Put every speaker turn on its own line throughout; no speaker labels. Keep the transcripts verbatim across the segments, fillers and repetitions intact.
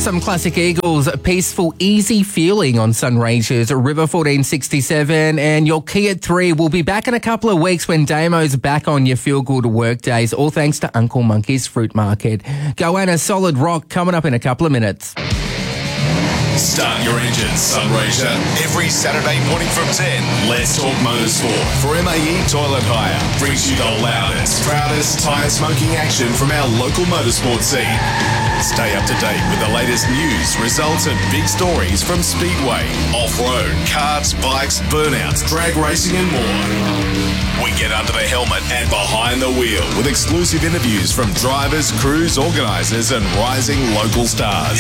some classic Eagles, Peaceful, Easy Feeling on Sunraysia's River fourteen sixty-seven, and your key at three will be back in a couple of weeks when Damo's back on your feel-good work days, all thanks to Uncle Monkey's Fruit Market. Goanna Solid Rock coming up in a couple of minutes.
Start your engines, Sunraysia. Every Saturday morning from ten, Let's Talk Motorsport for M A E Toilet Hire brings you the loudest, proudest tyre smoking action from our local motorsport scene. Stay up to date with the latest news, results and big stories from Speedway, off-road, karts, bikes, burnouts, drag racing and more. We get under the helmet and behind the wheel with exclusive interviews from drivers, crews, organisers and rising local stars.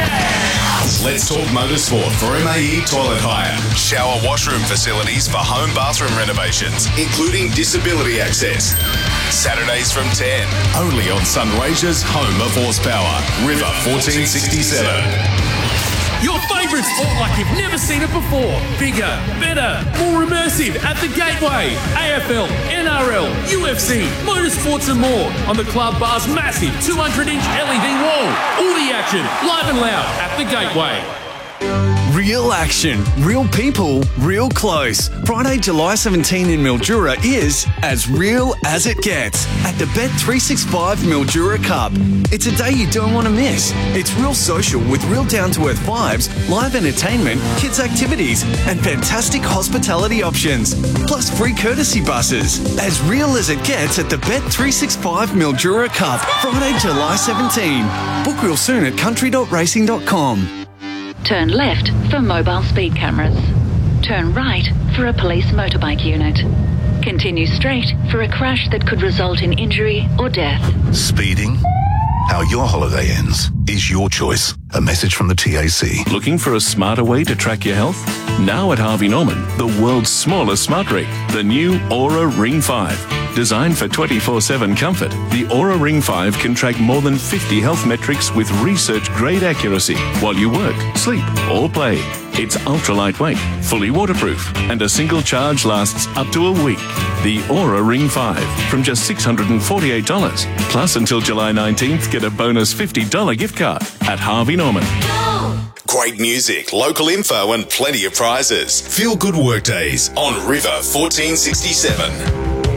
Let's Talk Motorsport for M A E Toilet Hire. Shower washroom facilities for home bathroom renovations, including disability access. Saturdays from ten, only on Sunraysia's home of horsepower, River fourteen sixty-seven.
Your favourite sport like you've never seen it before. Bigger, better, more immersive at the Gateway. A F L, N R L, U F C, motorsports and more on the Club Bar's massive two hundred inch L E D wall. All the action, live and loud at the Gateway.
Real action, real people, real close. Friday, July seventeenth in Mildura is as real as it gets at the Bet three sixty-five Mildura Cup. It's a day you don't want to miss. It's real social with real down-to-earth vibes, live entertainment, kids' activities, and fantastic hospitality options. Plus free courtesy buses. As real as it gets at the Bet three sixty-five Mildura Cup. Friday, July seventeenth. Book real soon at country dot racing dot com.
Turn left for mobile speed cameras. Turn right for a police motorbike unit. Continue straight for a crash that could result in injury or death.
Speeding? How your holiday ends is your choice. A message from the T A C.
Looking for a smarter way to track your health? Now at Harvey Norman, the world's smallest smart rig, the new Aura Ring five. Designed for twenty-four seven comfort, the Aura Ring five can track more than fifty health metrics with research-grade accuracy while you work, sleep, or play. It's ultra-lightweight, fully waterproof, and a single charge lasts up to a week. The Aura Ring five from just six hundred forty-eight dollars. Plus, until July nineteenth, get a bonus fifty dollars gift card at Harvey Norman.
Great music, local info and plenty of prizes. Feel good work days on River fourteen sixty-seven.